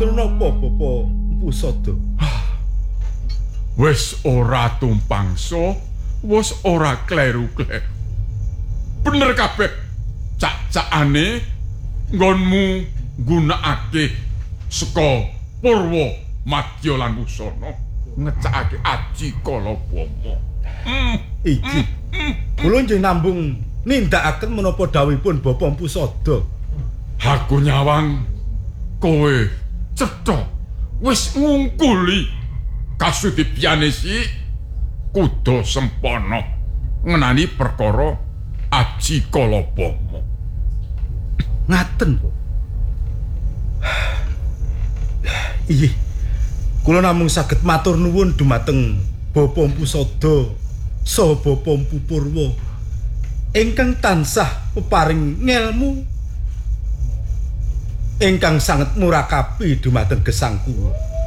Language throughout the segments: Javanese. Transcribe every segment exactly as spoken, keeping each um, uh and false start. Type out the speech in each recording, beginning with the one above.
matur napa Bapak Pusada? Wis ora tumpangso, wis ora kleru-kleru. Bener kabeh cak-cakane nggonmu nggunakake saka Purwa Madya lan Wusana ngecakake Aji Kalabama. Hmm. Iki kula njeneng nambung nindakaken menapa dawuhipun Bapak Pusada. Aku nyawang kowe cetha wis ngungkuli kasudipyane si kudu sempana ngenani perkara Aji Kalabama. Ngaten, Bu. Iya, kula namung saged matur nuwun dumateng Bapak Pusada saha Bapak Purwa ingkang tansah peparing ngelmu ingkang sanget murakabi dumateng gesang kula.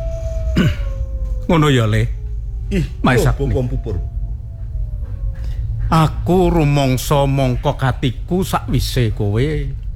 Ngono ya, Le. Ih, Maisa Bapak Purwa. Aku rumangsa mangka katiku sakwise kowe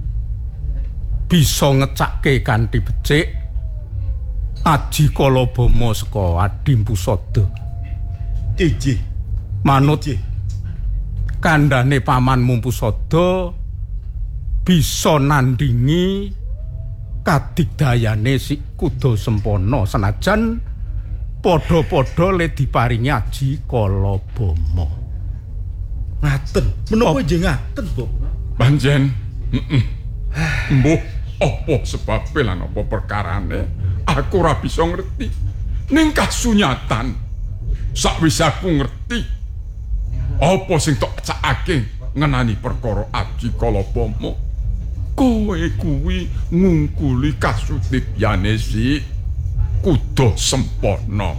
bisa ngecakke kanthi becik Aji Kalabama saka Adim Pusada. Iji, manut iji. Kandhane pamanmu Pusada bisa nandingi kadigdayane si kuda sempana senajan padha-padha le diparingi Aji Kalabama. Ngaten, menapa nggih ngaten, Bu? Panjen, heeh. Mbuh apa sebabe lan apa perkarane? Aku ora bisa ngerti. Ning kasunyatan sakwise aku ngerti apa sing tok cakake ngenani perkara Aji Kalabama. Kowe kuwi ngungkuli kasudipyane si kuda sempana.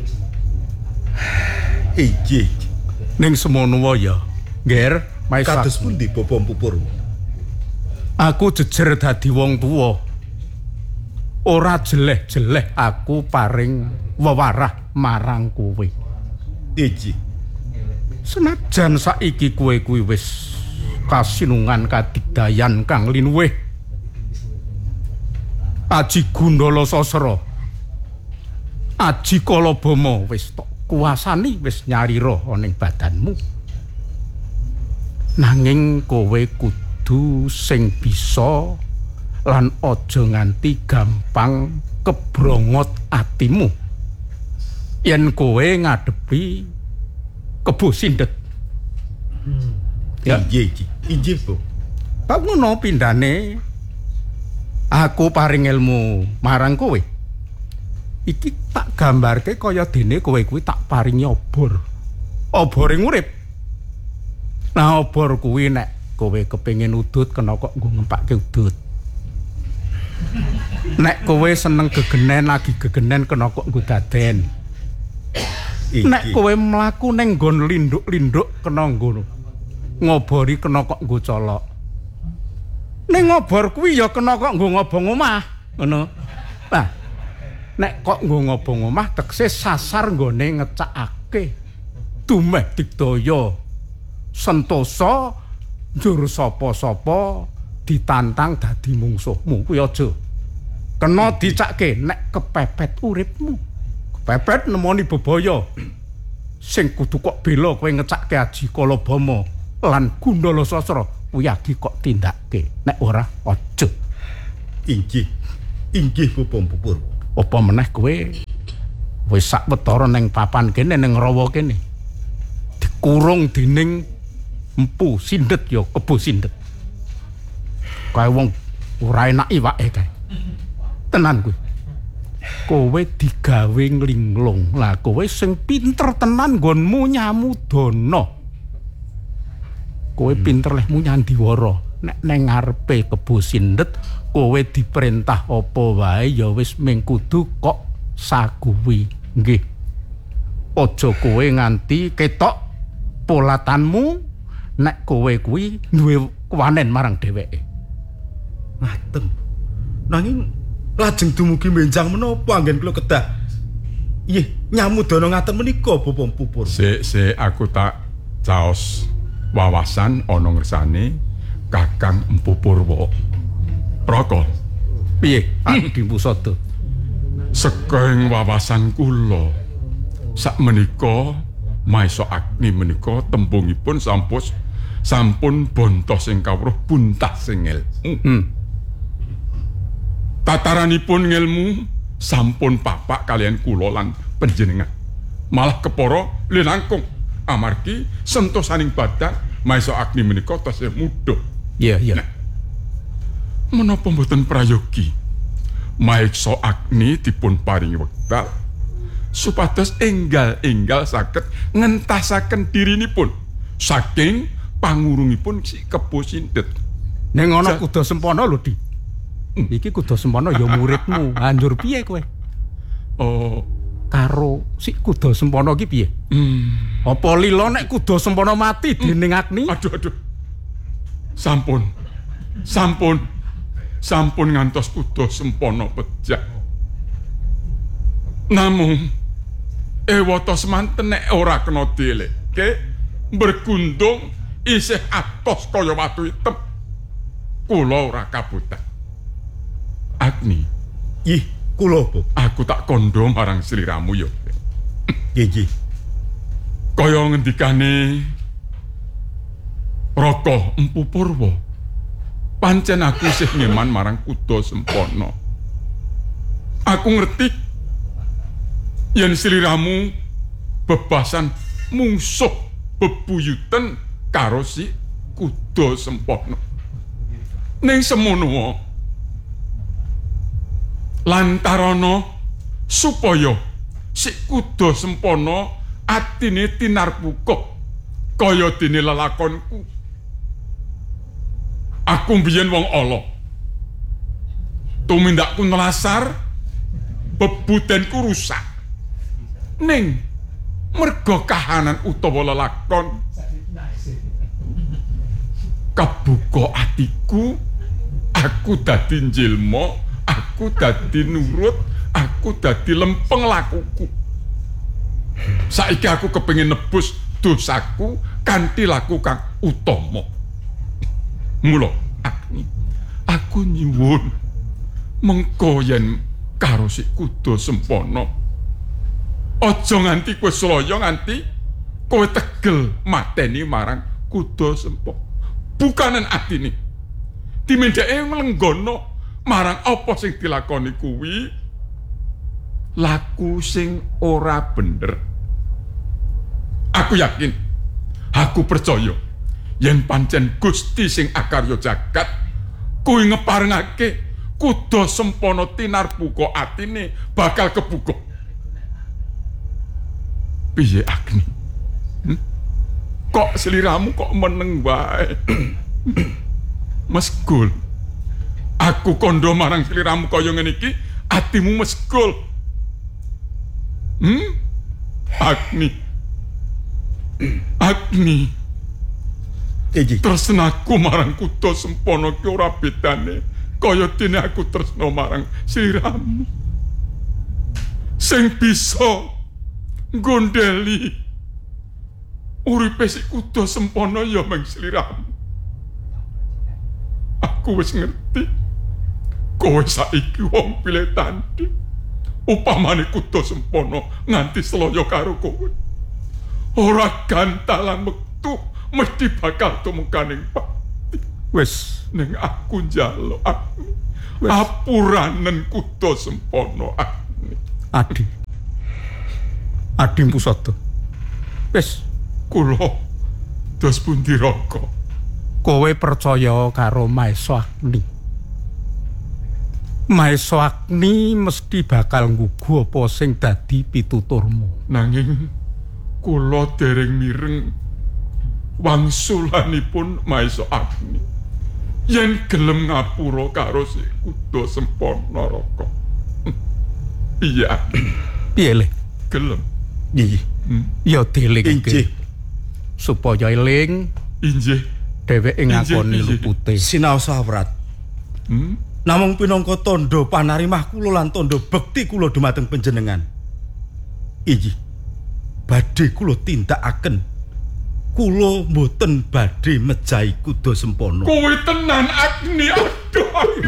Iki Ning semono ya, Nger, Maisa. kados pundi Bapak Purwa? Aku jejer dadi wong tuwa. Ora jeleh-jeleh aku paring wewarah marang kowe. Iji. Senajan saiki kowe kuwi wis kasinungan kadigdayan kang linuwih. Aji Gundala Sasra, Aji Kalabama wis tok kuasani, wis nyarira ning badanmu. Nanging kowe kudu sing bisa lan aja nganti gampang kebrongot atimu yen kowe ngadepi Kebo Sindet. Hmm. Ya, inggih iki. Inggih, Bu. Pak ngono pindhane aku paring ilmu marang kowe. Iki tak gambarke kaya dene kowe kuwi tak paringi obor. Obore ngurip. Nah, obor kuwi nek kowe kepengin udut kena kok nggo ngempake udut. Nek kowe seneng gegenen lagi gegenen kena kok nggo daden. Nek kowe mlaku ning nggon linduk-linduk kena nggo ngobori kena kok nggo colok. Ning ngobor kuwi ya kena kok nggo ngobong omah, ngono. Nah, nek kok nggo ngobong omah tekse sasar nggone ngecakake dumeh digdaya sentosa njur sapa-sapa ditantang dadi mungsuhmu kuwi aja kena dicakke nek kepepet uripmu, kepepet nemoni bebaya sing kudu kok bela kowe ngecakke Aji Kalabama lan Gundala Sasra kuwi agi kok tindakke nek ora aja. Inggih. Inggih Bapak Purwa. Apa meneh kowe wis sawetara ning papan kene ning rawa kene dikurung dening Empu Sindet ya Kebo Sindet. Kae wong ora enak iwake kae. Tenan kuwi. Kowe digawe nglinglung. Lah kowe sing pinter tenan nggonmu nyamudana. Kowe pinter lehmu nyandiwara. Nek neng ngarepe Kebo Sindet kowe diperintah apa wae ya wis ming kudu kok saguwi. Nggih. Aja kowe nganti ketok polatanmu nek kowe kuwi duwe kewanen marang dheweke. Ngaten. Nanging lajeng dumugi menjang menapa anggen kula kedah. Nggih, nyamudana ngaten menika Bapak Purwa. Sik sik aku tak caos wawasan ana ngersane Kakang Empu Purwa. Praka. Piye, Adim Pusada? Sekeng wawasan kula sakmenika Maesa Agni menika tembungipun sampus sampun bontos ing kawruh buntas ing ilmu. Hmm. Tataranipun ilmu sampun papak kalian kula lan panjenengan. Malah kepara linangkung amargi sentosaning badan Maesa Agni menika tasih muda. Iya, iya. Nah, menapa mboten prayogi Maesa Agni dipun paringi wekdal supados enggal-enggal saged ngentasaken dirinipun saking pangurungipun si Kebo Sindet. Ning ana Ja- Kuda Sempana lho, Di. Iki Kuda Sempana ya muridmu. Anjur piye kowe Oh, karo si Kuda Sempana iki piye? hmm. Apa lila nek Kuda Sempana mati dening Agni? Aduh aduh. Sampun. Sampun. Sampun ngantos Kuda Sempana pejah. Namung ewata semanten nek ora kena dielekke bergundung isih atos kaya watu item. Kula ora kabutan. Agni, Ih, kula apa? aku tak kondo marang sliramu yo. Nggih, nggih. Kaya ngendikane Raka Empu Purwa. Pancen aku isih ngeman marang Kuda Sempana. Aku ngerti yen sliramu bebasan mungsuh bebuyuten karo si Kuda Sempana. Ning semono wae lantarana supaya si Kuda Sempana atine tinarbuka kaya dene lelakonku. Aku mbiyen wong ala. Tumindakku nelasar, bebudenku rusak. Ning merga kahanan utawa lelakon kebuka atiku, aku dadi njilma, aku dadi nurut, aku dadi lempeng lakuku. Saiki aku kepengin nebus dosaku kanthi laku kang utama. Mula Agni, aku nyuwun mengko yen karo si Kuda Sempana aja nganti kowe sloya nganti kowe tegel mateni marang Kuda Sempana. Bukanen atine dimendheke nglenggono marang apa sing dilakoni kuwi laku sing ora bener. Aku yakin, aku percaya yen pancen Gusti sing akarya jagat kuwi ngeparengake Kuda Sempana tinarbuka atine bakal kebuka. Piye Agni? Hmm? Kok sliramu kok meneng wae? Mesgul. Aku kondo marang sliramu kaya ngene iki, atimu mesgul. Hmm? Agni. Agni. Iki. Tresnaku marang Kuda Sempana ki ora bedane kaya dene aku tresna marang sliramu. Sing bisa gondeli uripe si Kuda Sempana ya mung sliramu. Aku wis ngerti kowe saiki wong pilih tandhi. Upamane Kuda Sempana nganti sloya karo kowe, ora gantalan wektu mesti bakal tumekaning pati. Wis, Ning aku njaluk apuranen Kuda Sempana Agni. Adi. Adi Pusada. Wis, Kula dos pundi Raka? kowe percaya karo Maesa Agni. Maesa Agni mesti bakal nggugu apa sing dadi pituturmu. Nanging kula dereng mireng wangsulanipun Maesa Agni yen gelem ngapura karo si Kuda Sempana Raka. Iya, Piye le? gelem. Nggih. Hmm. Ya dilingke Injih. supaya eling Injih. dheweke ngakoni Injih, injih. lupute. Sinaos awrat. Hmm? Namung pinangka tandha panarimah kula lan tandha bekti kula dumateng panjenengan. Injih. Badhe kula tindakaken. Kula mboten badhe mejahi Kuda Sempana. Kowe tenan Agni, aduh.